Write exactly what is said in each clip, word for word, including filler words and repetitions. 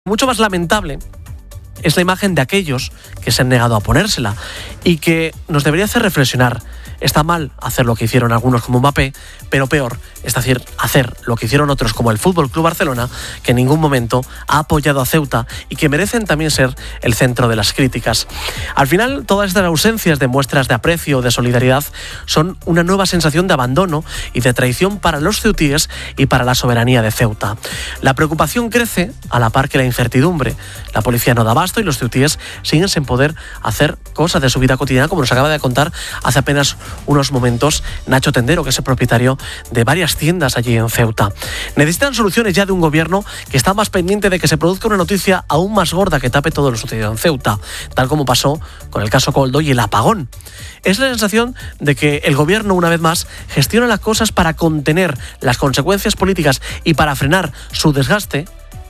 Mucho más lamentable es la imagen de aquellos que se han negado a ponérsela y que nos debería hacer reflexionar. Está mal hacer lo que hicieron algunos como Mbappé, pero peor, es decir, hacer lo que hicieron otros como el F C Barcelona, que en ningún momento ha apoyado a Ceuta y que merecen también ser el centro de las críticas. Al final, todas estas ausencias de muestras de aprecio o de solidaridad son una nueva sensación de abandono y de traición para los ceutíes y para la soberanía de Ceuta. La preocupación crece a la par que la incertidumbre. La policía no da abasto y los ceutíes siguen sin poder hacer cosas de su vida cotidiana, como nos acaba de contar hace apenas unos momentos Nacho Tendero, que es el propietario de varias tiendas allí en Ceuta. Necesitan soluciones ya de un gobierno que está más pendiente de que se produzca una noticia aún más gorda que tape todo lo sucedido en Ceuta, tal como pasó con el caso Koldo y el apagón. Es la sensación de que el gobierno, una vez más, gestiona las cosas para contener las consecuencias políticas y para frenar su desgaste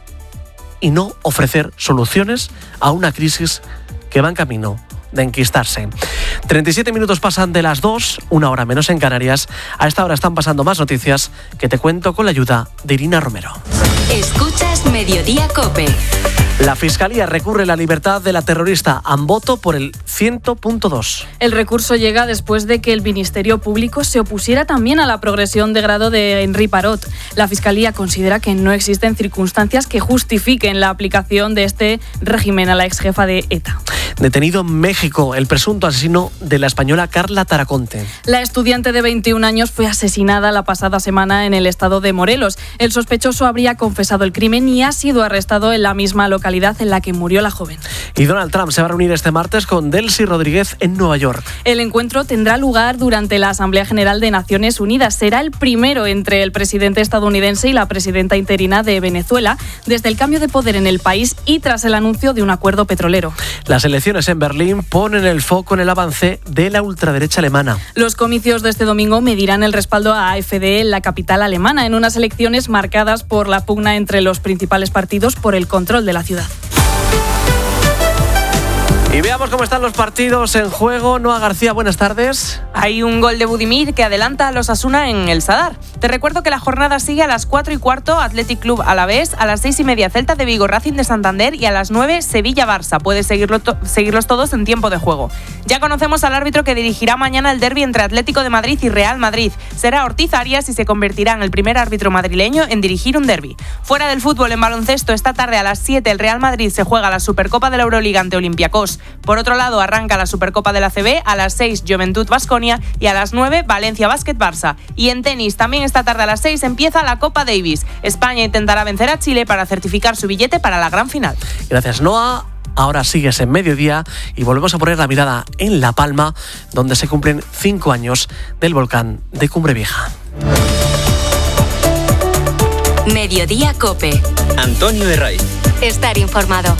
y no ofrecer soluciones a una crisis que va en camino de enquistarse. treinta y siete minutos pasan de las dos, una hora menos en Canarias. A esta hora están pasando más noticias que te cuento con la ayuda de Irina Romero. Escuchas Mediodía COPE. La Fiscalía recurre la libertad de la terrorista Amboto por el cien punto dos. El recurso llega después de que el Ministerio Público se opusiera también a la progresión de grado de Henri Parot. La Fiscalía considera que no existen circunstancias que justifiquen la aplicación de este régimen a la exjefa de ETA. Detenido en México el presunto asesino de la española Carla Taraconte. La estudiante de veintiún años fue asesinada la pasada semana en el estado de Morelos. El sospechoso habría confesado el crimen y ha sido arrestado en la misma localidad en la que murió la joven. Y Donald Trump se va a reunir este martes con Delcy Rodríguez en Nueva York. El encuentro tendrá lugar durante la Asamblea General de Naciones Unidas. Será el primero entre el presidente estadounidense y la presidenta interina de Venezuela desde el cambio de poder en el país y tras el anuncio de un acuerdo petrolero. Las elecciones en Berlín ponen el foco en el avance de la ultraderecha alemana. Los comicios de este domingo medirán el respaldo a AfD en la capital alemana, en unas elecciones marcadas por la pugna entre los principales partidos por el control de la ciudad. Y veamos cómo están los partidos en juego. Noa García, buenas tardes. Hay un gol de Budimir que adelanta a los Osasuna en el Sadar. Te recuerdo que la jornada sigue a las cuatro y cuarto Athletic Club Alavés, a las seis y media Celta de Vigo Racing de Santander y a las nueve Sevilla Barça. Puedes seguirlo to- seguirlos todos en tiempo de juego. Ya conocemos al árbitro que dirigirá mañana el derbi entre Atlético de Madrid y Real Madrid. Será Ortiz Arias y se convertirá en el primer árbitro madrileño en dirigir un derbi. Fuera del fútbol, en baloncesto, esta tarde a las siete el Real Madrid se juega la Supercopa de la Euroliga ante Olympiacos. Por otro lado, arranca la Supercopa de la A C B, a las seis Juventud Baskonia y a las nueve Valencia Basket Barça. Y en tenis, también esta tarde a las seis empieza la Copa Davis. España intentará vencer a Chile para certificar su billete para la gran final. Gracias, Noa. Ahora sigues en Mediodía y volvemos a poner la mirada en La Palma, donde se cumplen cinco años del volcán de Cumbre Vieja. Mediodía COPE. Antonio Herraiz. Estar informado.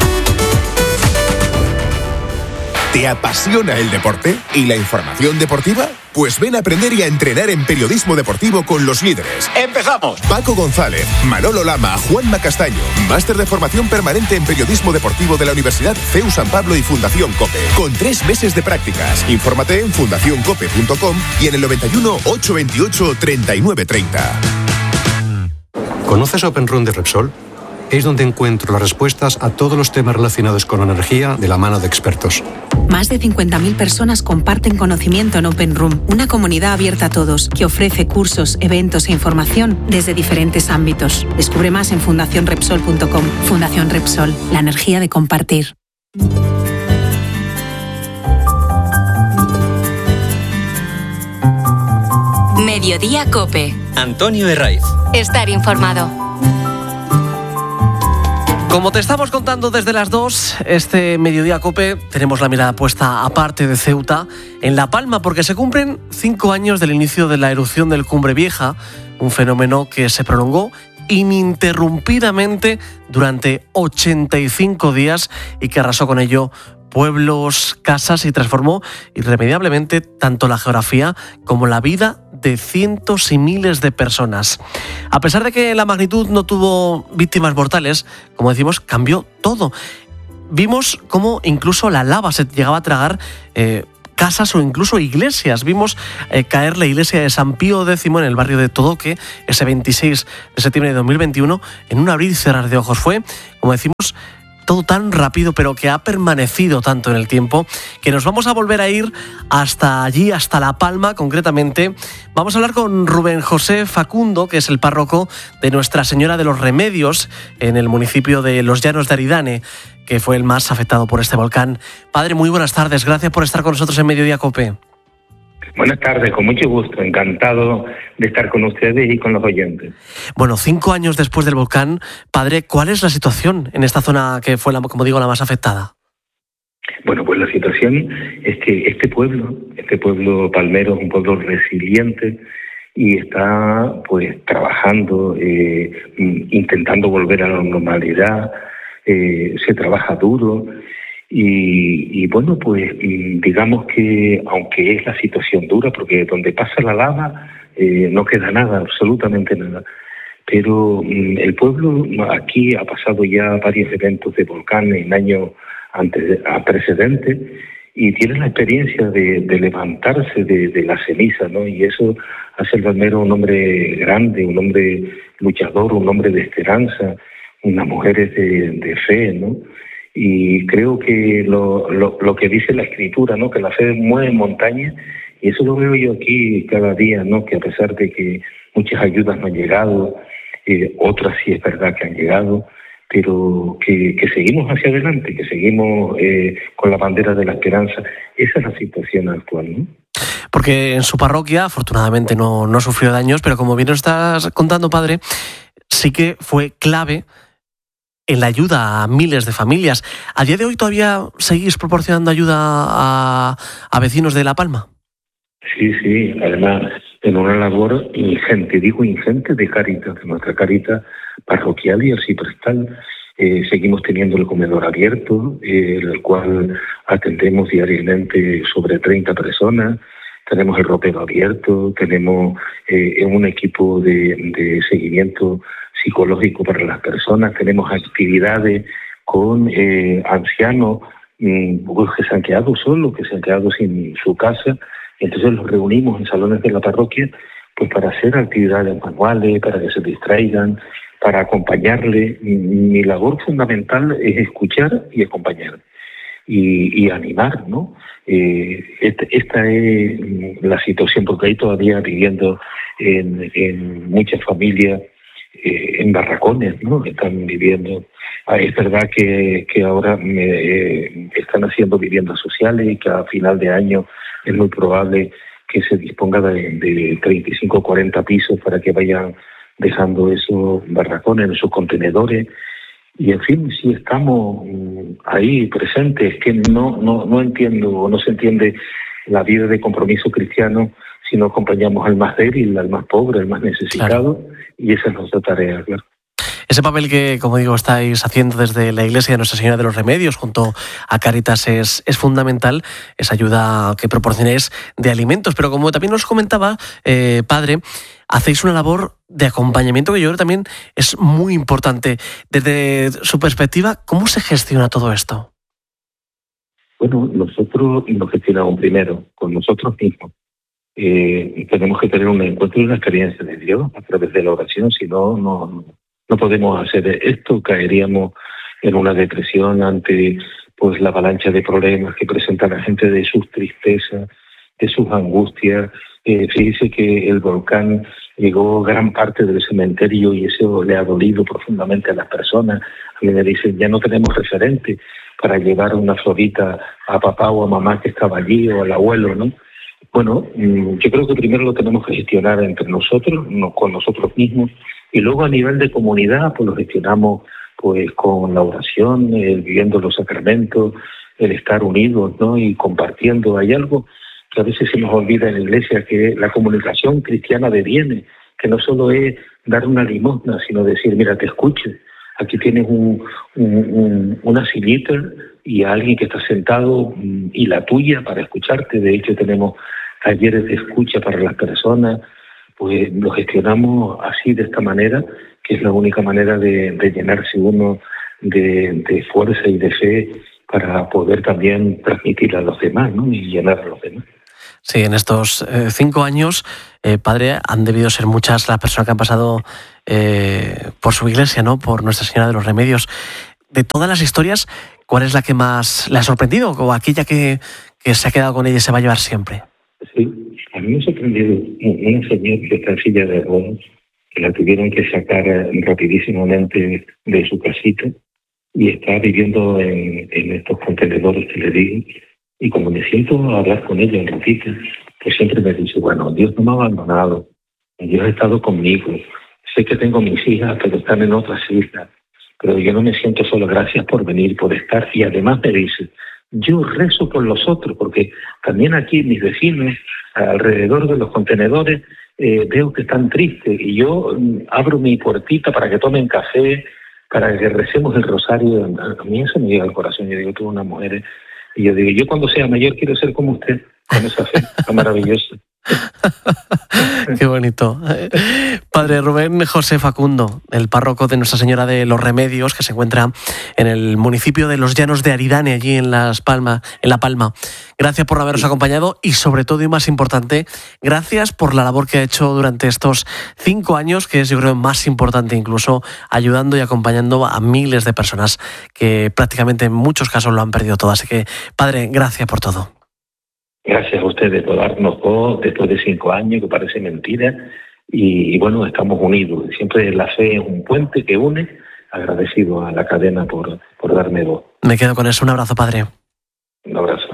¿Te apasiona el deporte y la información deportiva? Pues ven a aprender y a entrenar en periodismo deportivo con los líderes. ¡Empezamos! Paco González, Manolo Lama, Juanma Castaño. Máster de formación permanente en periodismo deportivo de la Universidad C E U San Pablo y Fundación COPE. Con tres meses de prácticas. Infórmate en fundación cope punto com y en el noventa y uno, ochocientos veintiocho, treinta y nueve treinta. ¿Conoces Open Room de Repsol? Es donde encuentro las respuestas a todos los temas relacionados con energía de la mano de expertos. Más de cincuenta mil personas comparten conocimiento en Open Room, una comunidad abierta a todos que ofrece cursos, eventos e información desde diferentes ámbitos. Descubre más en fundación repsol punto com. Fundación Repsol, la energía de compartir. Mediodía COPE. Antonio Herraiz. Estar informado. Como te estamos contando desde las dos, este Mediodía COPE tenemos la mirada puesta aparte de Ceuta, en La Palma, porque se cumplen cinco años del inicio de la erupción del Cumbre Vieja, un fenómeno que se prolongó ininterrumpidamente durante ochenta y cinco días y que arrasó con ello pueblos, casas y transformó irremediablemente tanto la geografía como la vida de cientos y miles de personas. A pesar de que la magnitud no tuvo víctimas mortales, como decimos, cambió todo. Vimos cómo incluso la lava se llegaba a tragar eh, casas o incluso iglesias. Vimos eh, caer la iglesia de San Pío X en el barrio de Todoque ese veintiséis de septiembre de dos mil veintiuno en un abrir y cerrar de ojos. Fue, como decimos, todo tan rápido, pero que ha permanecido tanto en el tiempo, que nos vamos a volver a ir hasta allí, hasta La Palma, concretamente. Vamos a hablar con Rubén José Facundo, que es el párroco de Nuestra Señora de los Remedios, en el municipio de Los Llanos de Aridane, que fue el más afectado por este volcán. Padre, muy buenas tardes, gracias por estar con nosotros en Mediodía COPE. Buenas tardes, con mucho gusto, encantado de estar con ustedes y con los oyentes. Bueno, cinco años después del volcán, padre, ¿cuál es la situación en esta zona que fue, la, como digo, la más afectada? Bueno, pues la situación es que este pueblo, este pueblo palmero es un pueblo resiliente y está pues trabajando, eh, intentando volver a la normalidad, eh, se trabaja duro. Y, y bueno, pues digamos que aunque es la situación dura, porque donde pasa la lava eh, no queda nada, absolutamente nada, pero mm, el pueblo aquí ha pasado ya varios eventos de volcán en años antes, antecedentes y tiene la experiencia de, de levantarse de, de la ceniza, ¿no? Y eso hace al palmero un hombre grande, un hombre luchador, un hombre de esperanza, unas mujeres de, de fe, ¿no? Y creo que lo, lo, lo que dice la Escritura, ¿no? Que la fe mueve montañas, y eso lo veo yo aquí cada día, ¿no? Que a pesar de que muchas ayudas no han llegado, eh, otras sí es verdad que han llegado, pero que, que seguimos hacia adelante, que seguimos eh, con la bandera de la esperanza. Esa es la situación actual, ¿no? Porque en su parroquia, afortunadamente, no, no sufrió daños, pero como bien nos estás contando, padre, sí que fue clave en la ayuda a miles de familias. ¿A día de hoy todavía seguís proporcionando ayuda a, a vecinos de La Palma? Sí, sí, además en una labor ingente, digo ingente, de Cáritas, de nuestra Cáritas parroquial y arciprestal. Eh, seguimos teniendo el comedor abierto, eh, el cual atendemos diariamente sobre treinta personas. Tenemos el ropero abierto, tenemos eh, un equipo de, de seguimiento psicológico para las personas, tenemos actividades con eh, ancianos mmm, que se han quedado solos, que se han quedado sin su casa, entonces los reunimos en salones de la parroquia pues para hacer actividades manuales, para que se distraigan, para acompañarle. Mi, mi labor fundamental es escuchar y acompañar y, y animar, ¿no? Eh, esta, esta es la situación, porque hay todavía viviendo en, en muchas familias Eh, en barracones, ¿no? Están viviendo. Ah, es verdad que, que ahora me, eh, están haciendo viviendas sociales y que a final de año es muy probable que se disponga de, de treinta y cinco o cuarenta pisos para que vayan dejando esos barracones, esos contenedores. Y en fin, si estamos ahí presentes, que no, no, no entiendo o no se entiende la vida de compromiso cristiano si no acompañamos al más débil, al más pobre, al más necesitado, claro. Y esa es nuestra tarea, claro. Ese papel que, como digo, estáis haciendo desde la Iglesia de Nuestra Señora de los Remedios junto a Cáritas es, es fundamental, esa ayuda que proporcionéis de alimentos. Pero como también nos comentaba, eh, padre, hacéis una labor de acompañamiento que yo creo también es muy importante. Desde su perspectiva, ¿cómo se gestiona todo esto? Bueno, nosotros lo gestionamos primero con nosotros mismos. Eh, tenemos que tener un encuentro y una experiencia de Dios a través de la oración, si no, no, no podemos hacer esto, caeríamos en una depresión ante pues la avalancha de problemas que presenta la gente, de sus tristezas, de sus angustias. Eh, fíjese que el volcán llegó gran parte del cementerio y eso le ha dolido profundamente a las personas. A mí me dicen, ya no tenemos referente para llevar una florita a papá o a mamá que estaba allí o al abuelo, ¿no? Bueno, yo creo que primero lo tenemos que gestionar entre nosotros, no, con nosotros mismos, y luego a nivel de comunidad, pues lo gestionamos pues con la oración, el viviendo los sacramentos, el estar unidos, ¿no? Y compartiendo. Hay algo que a veces se nos olvida en la Iglesia, que la comunicación cristiana deviene, que no solo es dar una limosna, sino decir, mira, te escucho. Aquí tienes un, un, un, una sillita y a alguien que está sentado y la tuya para escucharte. De hecho, tenemos talleres de escucha para las personas, pues lo gestionamos así, de esta manera, que es la única manera de, de llenarse uno de, de fuerza y de fe para poder también transmitir a los demás, ¿no? Y llenar a los demás. Sí, en estos eh, cinco años, eh, padre, han debido ser muchas las personas que han pasado eh, por su iglesia, ¿no? Por Nuestra Señora de los Remedios. De todas las historias, ¿cuál es la que más le ha sorprendido o aquella que, que se ha quedado con ella y se va a llevar siempre? Sí, a mí me ha sorprendido una señora que está en silla de ruedas, que la tuvieron que sacar rapidísimamente de su casita y está viviendo en, en estos contenedores que le digo. Y cuando me siento a hablar con ella un ratito, pues siempre me dice, bueno, Dios no me ha abandonado, Dios ha estado conmigo, sé que tengo mis hijas, pero están en otras islas, pero yo no me siento solo, gracias por venir, por estar. Y además me dice, yo rezo por los otros, porque también aquí mis vecinos, alrededor de los contenedores, eh, veo que están tristes, y yo mm, abro mi puertita para que tomen café, para que recemos el rosario. A mí eso me llega al corazón. Yo digo, tú una mujer... Y yo digo, yo cuando sea mayor quiero ser como usted, con esa fe tan maravillosa. Qué bonito. Padre Rubén José Facundo, el párroco de Nuestra Señora de los Remedios, que se encuentra en el municipio de Los Llanos de Aridane, allí en Las Palmas, en La Palma. Gracias por habernos acompañado y, sobre todo y más importante, gracias por la labor que ha hecho durante estos cinco años, que es, yo creo, más importante incluso, ayudando y acompañando a miles de personas que prácticamente en muchos casos lo han perdido todo. Así que, Padre, gracias por todo. Gracias a ustedes por darnos voz después de cinco años, que parece mentira, y, y bueno, estamos unidos. Siempre la fe es un puente que une. Agradecido a la cadena por, por darme voz. Me quedo con eso. Un abrazo, padre. Un abrazo.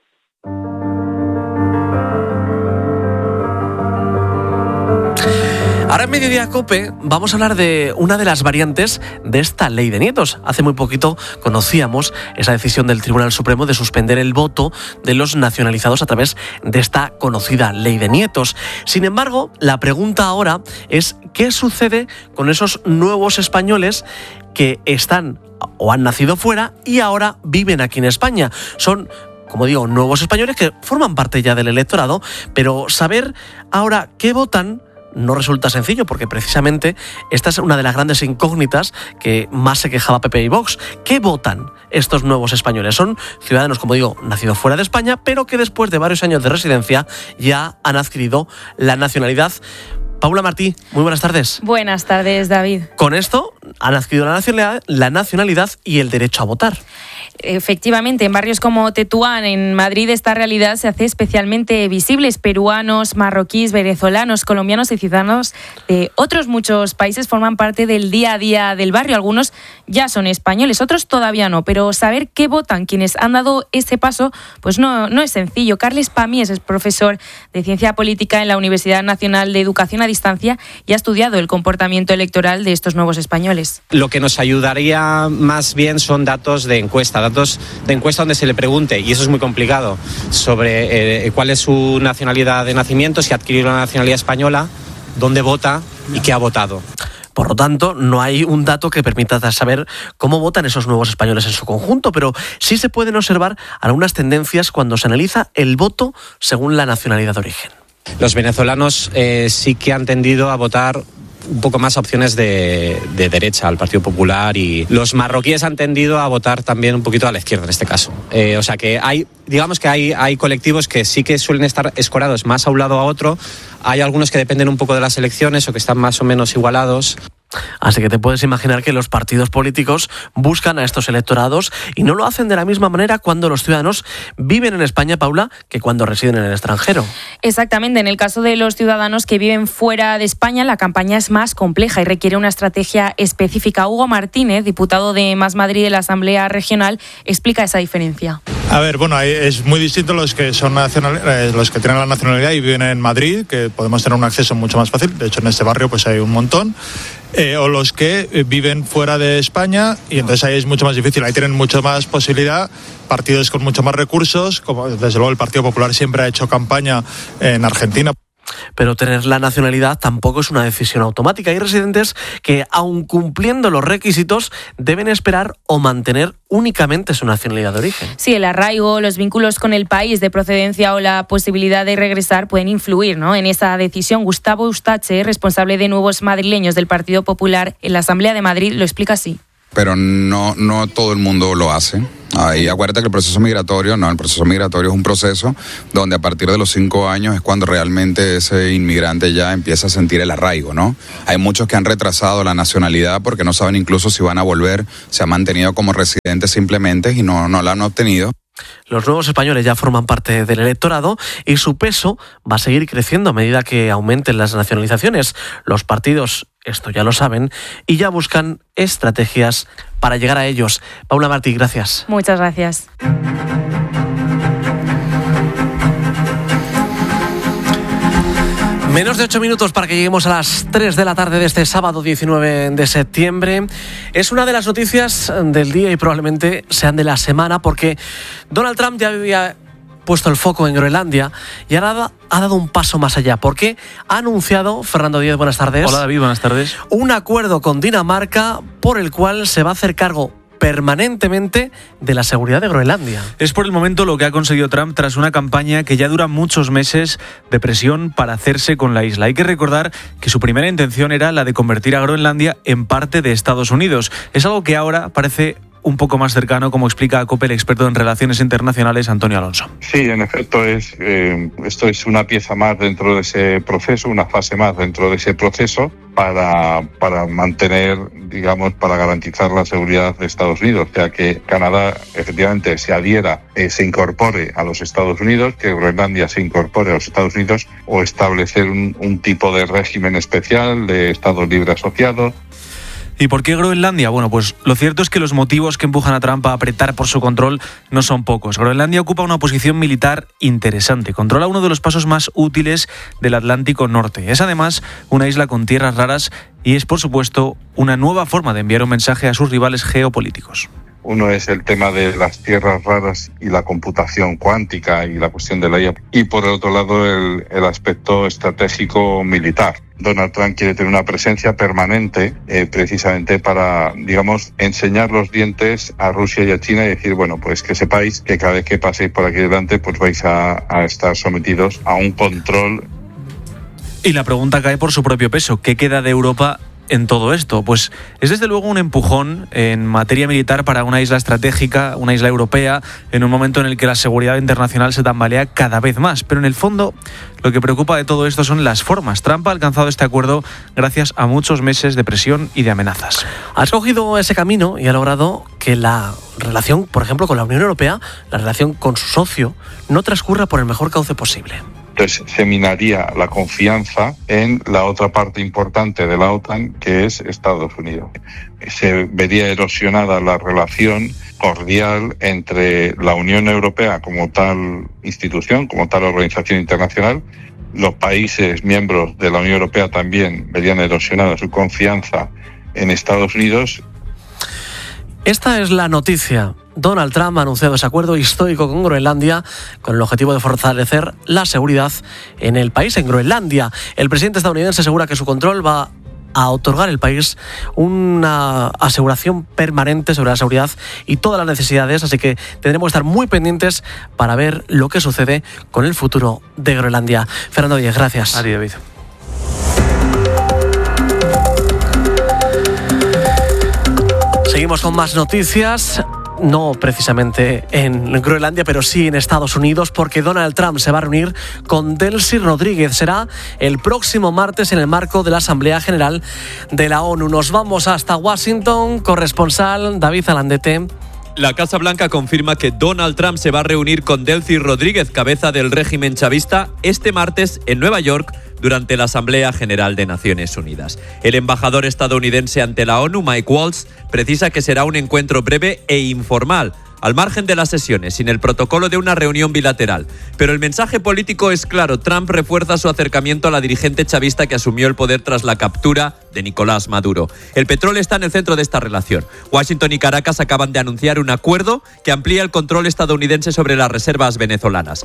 Ahora en Mediodía COPE vamos a hablar de una de las variantes de esta ley de nietos. Hace muy poquito conocíamos esa decisión del Tribunal Supremo de suspender el voto de los nacionalizados a través de esta conocida ley de nietos. Sin embargo, la pregunta ahora es ¿qué sucede con esos nuevos españoles que están o han nacido fuera y ahora viven aquí en España? Son, como digo, nuevos españoles que forman parte ya del electorado, pero saber ahora qué votan no resulta sencillo, porque precisamente esta es una de las grandes incógnitas que más se quejaba P P y Vox. ¿Qué votan estos nuevos españoles? Son ciudadanos, como digo, nacidos fuera de España, pero que después de varios años de residencia ya han adquirido la nacionalidad. Paula Martí, muy buenas tardes. Buenas tardes, David. Con esto han adquirido la nacionalidad, la nacionalidad y el derecho a votar. Efectivamente, en barrios como Tetuán, en Madrid, esta realidad se hace especialmente visible. Peruanos, marroquíes, venezolanos, colombianos y ciudadanos de otros muchos países forman parte del día a día del barrio. Algunos ya son españoles, otros todavía no, pero saber qué votan quienes han dado ese paso, pues no, no es sencillo. Carles Pamies es profesor de Ciencia Política en la Universidad Nacional de Educación a Distancia y ha estudiado el comportamiento electoral de estos nuevos españoles. Lo que nos ayudaría más bien son datos de encuesta, datos de encuesta donde se le pregunte, y eso es muy complicado, sobre eh, cuál es su nacionalidad de nacimiento, si ha adquirido la nacionalidad española, dónde vota y qué ha votado. Por lo tanto, no hay un dato que permita saber cómo votan esos nuevos españoles en su conjunto, pero sí se pueden observar algunas tendencias cuando se analiza el voto según la nacionalidad de origen. Los venezolanos eh, sí que han tendido a votar un poco más a opciones de, de derecha, al Partido Popular, y los marroquíes han tendido a votar también un poquito a la izquierda en este caso. Eh, o sea que hay, digamos que hay, hay colectivos que sí que suelen estar escorados más a un lado a otro. Hay algunos que dependen un poco de las elecciones o que están más o menos igualados. Así que te puedes imaginar que los partidos políticos buscan a estos electorados y no lo hacen de la misma manera cuando los ciudadanos viven en España, Paula, que cuando residen en el extranjero. Exactamente. En el caso de los ciudadanos que viven fuera de España, la campaña es más compleja y requiere una estrategia específica. Hugo Martínez, diputado de Más Madrid de la Asamblea Regional, explica esa diferencia. A ver, bueno, es muy distinto los que son nacional, eh, los que tienen la nacionalidad y viven en Madrid, que podemos tener un acceso mucho más fácil. De hecho, en este barrio pues hay un montón. Eh, o los que eh, viven fuera de España, y entonces ahí es mucho más difícil, ahí tienen mucho más posibilidad, partidos con mucho más recursos, como desde luego el Partido Popular siempre ha hecho campaña en Argentina. Pero tener la nacionalidad tampoco es una decisión automática. Hay residentes que, aun cumpliendo los requisitos, deben esperar o mantener únicamente su nacionalidad de origen. Sí, el arraigo, los vínculos con el país de procedencia o la posibilidad de regresar pueden influir, ¿no?, en esa decisión. Gustavo Eustache, responsable de Nuevos Madrileños del Partido Popular en la Asamblea de Madrid, lo explica así. Pero no, no todo el mundo lo hace. Ahí acuérdate que el proceso migratorio, no, el proceso migratorio es un proceso donde a partir de los cinco años es cuando realmente ese inmigrante ya empieza a sentir el arraigo, ¿no? Hay muchos que han retrasado la nacionalidad porque no saben incluso si van a volver, se han mantenido como residentes simplemente y no, no la han obtenido. Los nuevos españoles ya forman parte del electorado y su peso va a seguir creciendo a medida que aumenten las nacionalizaciones. Los partidos, esto ya lo saben, y ya buscan estrategias para llegar a ellos. Paula Martí, gracias. Muchas gracias. Menos de ocho minutos para que lleguemos a las tres de la tarde de este sábado diecinueve de septiembre. Es una de las noticias del día y probablemente sean de la semana, porque Donald Trump ya había puesto el foco en Groenlandia y ahora ha dado un paso más allá, porque ha anunciado, Fernando Díez, buenas tardes. Hola David, buenas tardes. Un acuerdo con Dinamarca por el cual se va a hacer cargo permanentemente de la seguridad de Groenlandia. Es por el momento lo que ha conseguido Trump tras una campaña que ya dura muchos meses de presión para hacerse con la isla. Hay que recordar que su primera intención era la de convertir a Groenlandia en parte de Estados Unidos. Es algo que ahora parece un poco más cercano, como explica a COPE el experto en relaciones internacionales Antonio Alonso. Sí, en efecto, es eh, esto es una pieza más dentro de ese proceso, una fase más dentro de ese proceso para, para mantener, digamos, para garantizar la seguridad de Estados Unidos. O sea, que Canadá efectivamente se adhiera, eh, se incorpore a los Estados Unidos, que Groenlandia se incorpore a los Estados Unidos, o establecer un, un tipo de régimen especial de Estado libre asociado. ¿Y por qué Groenlandia? Bueno, pues lo cierto es que los motivos que empujan a Trump a apretar por su control no son pocos. Groenlandia ocupa una posición militar interesante. Controla uno de los pasos más útiles del Atlántico Norte. Es además una isla con tierras raras y es, por supuesto, una nueva forma de enviar un mensaje a sus rivales geopolíticos. Uno es el tema de las tierras raras y la computación cuántica y la cuestión de la I A. Y por el otro lado, el, el aspecto estratégico militar. Donald Trump quiere tener una presencia permanente eh, precisamente para, digamos, enseñar los dientes a Rusia y a China y decir, bueno, pues que sepáis que cada vez que paséis por aquí delante, pues vais a, a estar sometidos a un control. Y la pregunta cae por su propio peso. ¿Qué queda de Europa en todo esto? Pues es desde luego un empujón en materia militar para una isla estratégica, una isla europea, en un momento en el que la seguridad internacional se tambalea cada vez más. Pero en el fondo, lo que preocupa de todo esto son las formas. Trump ha alcanzado este acuerdo gracias a muchos meses de presión y de amenazas. Ha escogido ese camino y ha logrado que la relación, por ejemplo, con la Unión Europea, la relación con su socio, no transcurra por el mejor cauce posible. Entonces se minaría la confianza en la otra parte importante de la OTAN, que es Estados Unidos. Se vería erosionada la relación cordial entre la Unión Europea como tal institución, como tal organización internacional. Los países miembros de la Unión Europea también verían erosionada su confianza en Estados Unidos. Esta es la noticia. Donald Trump ha anunciado ese acuerdo histórico con Groenlandia con el objetivo de fortalecer la seguridad en el país, en Groenlandia. El presidente estadounidense asegura que su control va a otorgar al país una aseguración permanente sobre la seguridad y todas las necesidades, así que tendremos que estar muy pendientes para ver lo que sucede con el futuro de Groenlandia. Fernando Díez, gracias. Adiós, David. Seguimos con más noticias. No precisamente en Groenlandia, pero sí en Estados Unidos, porque Donald Trump se va a reunir con Delcy Rodríguez. Será el próximo martes en el marco de la Asamblea General de la ONU. Nos vamos hasta Washington, corresponsal David Alandete. La Casa Blanca confirma que Donald Trump se va a reunir con Delcy Rodríguez, cabeza del régimen chavista, este martes en Nueva York durante la Asamblea General de Naciones Unidas. El embajador estadounidense ante la ONU, Mike Waltz, precisa que será un encuentro breve e informal, al margen de las sesiones, sin el protocolo de una reunión bilateral. Pero el mensaje político es claro. Trump refuerza su acercamiento a la dirigente chavista que asumió el poder tras la captura de Nicolás Maduro. El petróleo está en el centro de esta relación. Washington y Caracas acaban de anunciar un acuerdo que amplía el control estadounidense sobre las reservas venezolanas.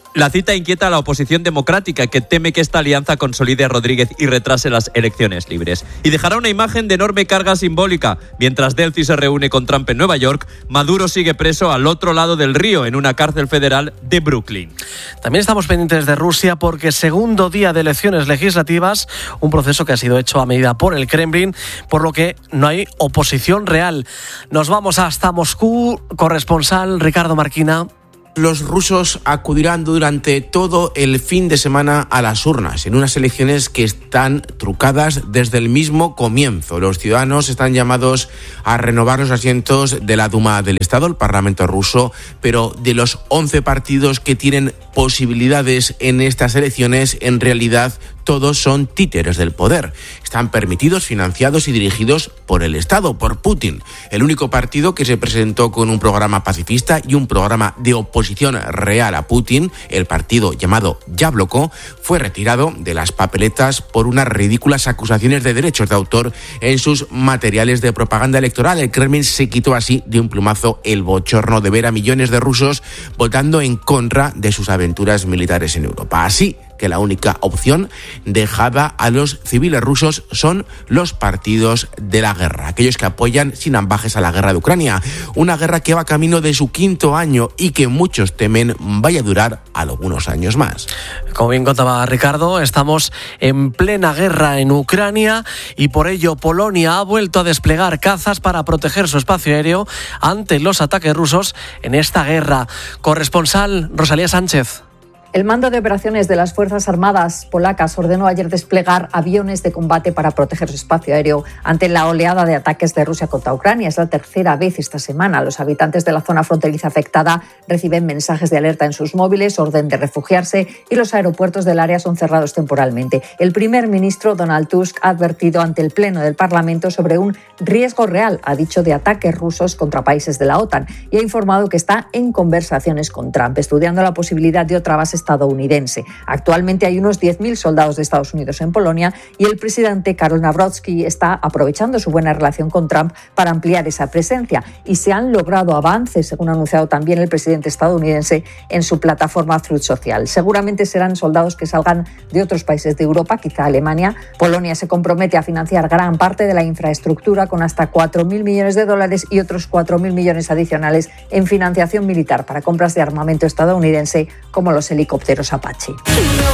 La cita inquieta a la oposición democrática, que teme que esta alianza consolide a Rodríguez y retrase las elecciones libres. Y dejará una imagen de enorme carga simbólica. Mientras Delcy se reúne con Trump en Nueva York, Maduro sigue preso al otro lado del río, en una cárcel federal de Brooklyn. También estamos pendientes de Rusia porque segundo día de elecciones legislativas, un proceso que ha sido hecho a medida por el Kremlin, por lo que no hay oposición real. Nos vamos hasta Moscú, corresponsal Ricardo Marquina. Los rusos acudirán durante todo el fin de semana a las urnas, en unas elecciones que están trucadas desde el mismo comienzo. Los ciudadanos están llamados a renovar los asientos de la Duma del Estado, el Parlamento ruso, pero de los once partidos que tienen posibilidades en estas elecciones, en realidad todos son títeres del poder. Están permitidos, financiados y dirigidos por el Estado, por Putin. El único partido que se presentó con un programa pacifista y un programa de oposición real a Putin, el partido llamado Yabloko, fue retirado de las papeletas por unas ridículas acusaciones de derechos de autor en sus materiales de propaganda electoral. El Kremlin se quitó así de un plumazo el bochorno de ver a millones de rusos votando en contra de sus aventuras militares en Europa. Así que la única opción dejada a los civiles rusos son los partidos de la guerra, aquellos que apoyan sin ambajes a la guerra de Ucrania, una guerra que va camino de su quinto año y que muchos temen vaya a durar algunos años más. Como bien contaba Ricardo, estamos en plena guerra en Ucrania y por ello Polonia ha vuelto a desplegar cazas para proteger su espacio aéreo ante los ataques rusos en esta guerra. Corresponsal Rosalía Sánchez. El mando de operaciones de las Fuerzas Armadas polacas ordenó ayer desplegar aviones de combate para proteger su espacio aéreo ante la oleada de ataques de Rusia contra Ucrania. Es la tercera vez esta semana. Los habitantes de la zona fronteriza afectada reciben mensajes de alerta en sus móviles, orden de refugiarse y los aeropuertos del área son cerrados temporalmente. El primer ministro Donald Tusk ha advertido ante el Pleno del Parlamento sobre un riesgo real, ha dicho, de ataques rusos contra países de la OTAN y ha informado que está en conversaciones con Trump, estudiando la posibilidad de otra base estadounidense. Actualmente hay unos diez mil soldados de Estados Unidos en Polonia y el presidente Karol Nawrocki está aprovechando su buena relación con Trump para ampliar esa presencia y se han logrado avances, según ha anunciado también el presidente estadounidense en su plataforma Truth Social. Seguramente serán soldados que salgan de otros países de Europa, quizá Alemania. Polonia se compromete a financiar gran parte de la infraestructura con hasta cuatro mil millones de dólares y otros cuatro mil millones adicionales en financiación militar para compras de armamento estadounidense como los helicópteros Apache.